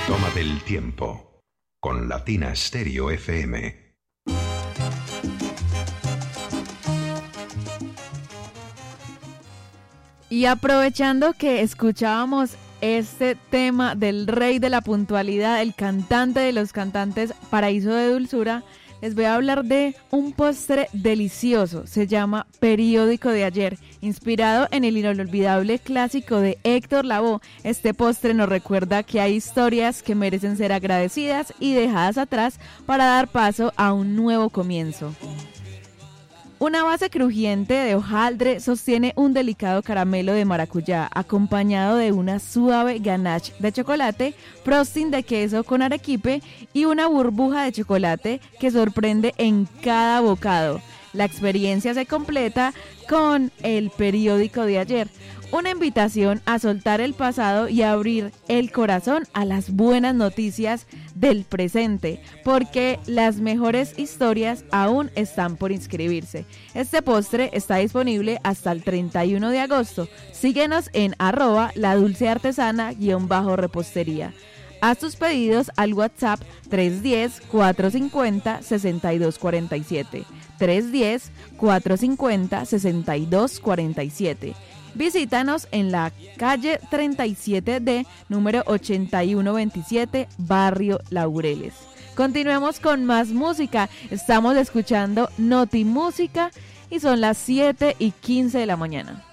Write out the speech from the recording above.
Tómate el tiempo con Latina Stereo FM. Y aprovechando que escuchábamos este tema del rey de la puntualidad, el cantante de los cantantes, Paraíso de Dulzura, les voy a hablar de un postre delicioso. Se llama Periódico de Ayer, inspirado en el inolvidable clásico de Héctor Lavoe. Este postre nos recuerda que hay historias que merecen ser agradecidas y dejadas atrás para dar paso a un nuevo comienzo. Una base crujiente de hojaldre sostiene un delicado caramelo de maracuyá, acompañado de una suave ganache de chocolate, frosting de queso con arequipe y una burbuja de chocolate que sorprende en cada bocado. La experiencia se completa con el Periódico de Ayer, una invitación a soltar el pasado y abrir el corazón a las buenas noticias del presente, porque las mejores historias aún están por inscribirse. Este postre está disponible hasta el 31 de agosto. Síguenos en @ladulceartesana_repostería. Haz tus pedidos al WhatsApp 310-450-6247. 310-450-6247. Visítanos en la calle 37D, número 8127, Barrio Laureles. Continuemos con más música. Estamos escuchando Noti Música y son las 7:15 de la mañana.